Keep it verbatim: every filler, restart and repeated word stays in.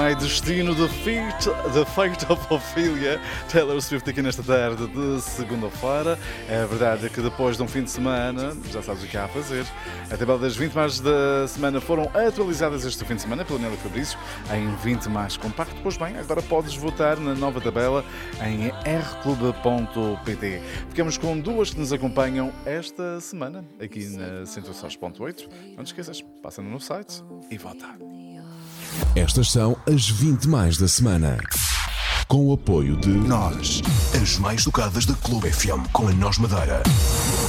My Destino, The Fate, The Fate of Ophelia, Taylor Swift aqui nesta tarde de segunda-feira. É verdade que depois de um fim de semana, já sabes o que há a fazer. A tabela das vinte mais da semana foram atualizadas este fim de semana pela Nélia Fabrício em vinte mais compacto. Pois bem, agora podes votar na nova tabela em r clube ponto p t. Ficamos com duas que nos acompanham esta semana aqui na cento e seis ponto oito. Não te esqueças, passa no site e vota. Estas são as vinte mais da semana. Com o apoio de Nós, as mais tocadas da Clube F M com a Nós Madeira.